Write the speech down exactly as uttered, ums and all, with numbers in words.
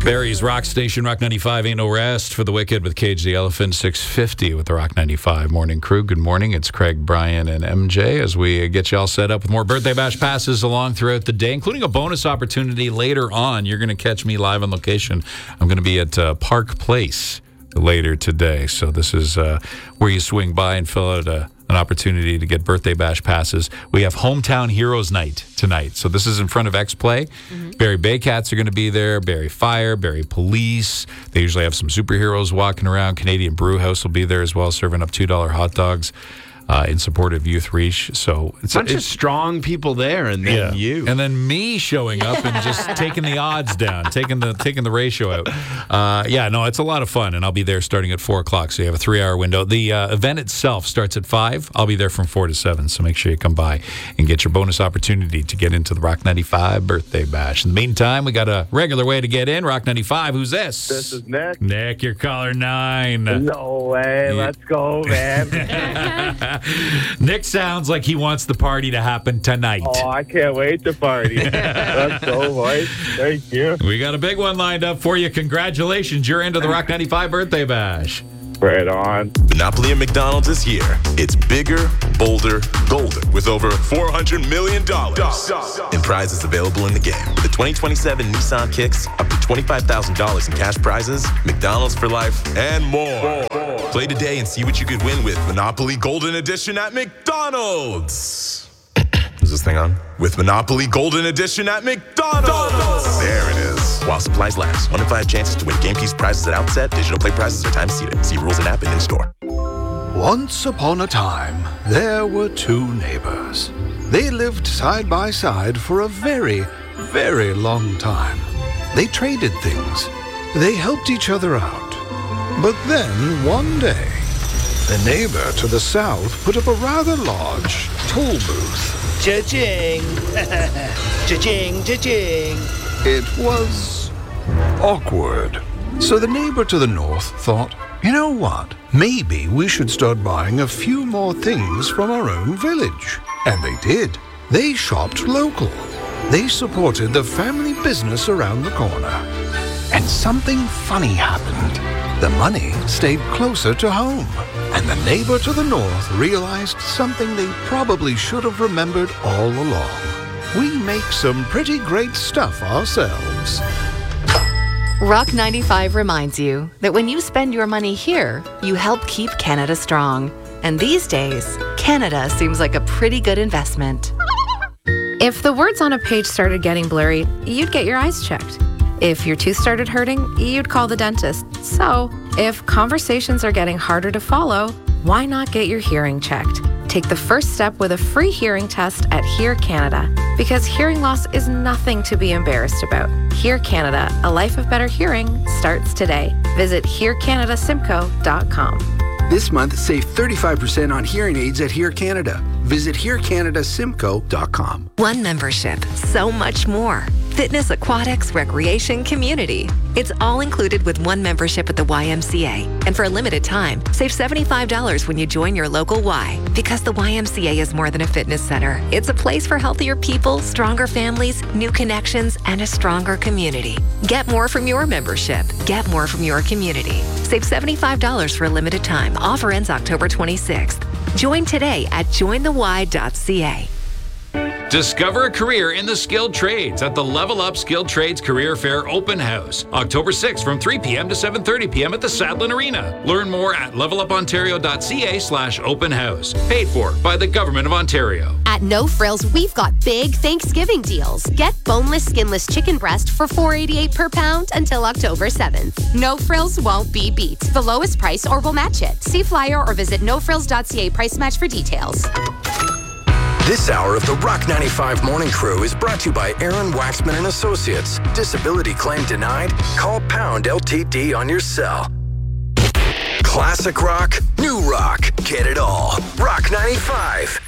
Barry's Rock Station, Rock ninety-five, Ain't No Rest for the Wicked with Cage the Elephant, six fifty with the Rock ninety-five Morning Crew. Good morning. It's Craig, Brian, and M J as we get you all set up with more Birthday Bash passes along throughout the day, including a bonus opportunity later on. You're going to catch me live on location. I'm going to be at uh, Park Place later today. So this is uh, where you swing by and fill out a an opportunity to get Birthday Bash passes. We have Hometown Heroes Night tonight. So this is in front of X-Play. Mm-hmm. Barrie Baycats are going to be there. Barrie Fire, Barrie Police. They usually have some superheroes walking around. Canadian Brew House will be there as well, serving up two dollar hot dogs uh, in support of Youth Reach. So it's a bunch a, of strong people there, and then yeah. you. And then me showing up and just taking the odds down, taking the taking the ratio out. Uh, yeah, no, it's a lot of fun, and I'll be there starting at four o'clock, so you have a three-hour window. The uh, event itself starts at five. I'll be there from four to seven, so make sure you come by and get your bonus opportunity to get into the Rock ninety-five Birthday Bash. In the meantime, we got a regular way to get in. Rock ninety-five, who's this? This is Nick. Nick, you're caller nine. No way. Yeah. Let's go, man. Nick sounds like he wants the party to happen tonight. Oh, I can't wait to party. Let's go, boys. Thank you. We got a big one lined up for you. Congratulations. You're into the Rock ninety-five Birthday Bash. Right on. Monopoly at McDonald's is here. It's bigger, bolder, golden, with over four hundred million dollars in prizes available in the game. With the twenty twenty-seven Nissan Kicks, up to twenty-five thousand dollars in cash prizes, McDonald's for life, and more. Play today and see what you could win with Monopoly Golden Edition at McDonald's. Is this thing on? With Monopoly Golden Edition at McDonald's. There it is. While supplies last. One in five chances to win game piece prizes at outset. Digital play prizes are time seated. See rules and app and in store. Once upon a time, there were two neighbors. They lived side by side for a very, very long time. They traded things. They helped each other out. But then, one day, the neighbor to the south put up a rather large toll booth. Cha-ching! Cha-ching, cha-ching! It was awkward. So the neighbor to the north thought, you know what? Maybe we should start buying a few more things from our own village. And they did. They shopped local. They supported the family business around the corner. And something funny happened. The money stayed closer to home. And the neighbor to the north realized something they probably should have remembered all along. We make some pretty great stuff ourselves. Rock ninety-five reminds you that when you spend your money here, you help keep Canada strong. And these days, Canada seems like a pretty good investment. If the words on a page started getting blurry, you'd get your eyes checked. If your tooth started hurting, you'd call the dentist. So, if conversations are getting harder to follow, why not get your hearing checked? Take the first step with a free hearing test at Hear Canada, because hearing loss is nothing to be embarrassed about. Hear Canada, a life of better hearing, starts today. Visit hear canada simcoe dot com. This month, save thirty-five percent on hearing aids at Hear Canada. Visit hear canada simcoe dot com. One membership, so much more. Fitness, aquatics, recreation, community. It's all included with one membership at the Y M C A. And for a limited time, save seventy-five dollars when you join your local Y. Because the Y M C A is more than a fitness center. It's a place for healthier people, stronger families, new connections, and a stronger community. Get more from your membership. Get more from your community. Save seventy-five dollars for a limited time. Offer ends October twenty-sixth. Join today at join the y dot c a. Discover a career in the skilled trades at the Level Up Skilled Trades Career Fair Open House, October sixth from three p.m. to seven thirty p.m. at the Sadlin Arena. Learn more at level up ontario dot c a slash open house. Paid for by the Government of Ontario. At No Frills, we've got big Thanksgiving deals. Get boneless, skinless chicken breast for four dollars and eighty-eight cents per pound until October seventh. No Frills won't be beat. The lowest price or we'll match it. See flyer or visit no frills dot c a price match for details. This hour of the Rock ninety-five Morning Crew is brought to you by Aaron Waxman and Associates. Disability claim denied? Call pound L T D on your cell. Classic rock, new rock, get it all. Rock ninety-five.